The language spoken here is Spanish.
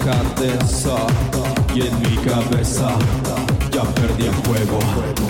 tensa y en mi cabeza ya perdí el juego.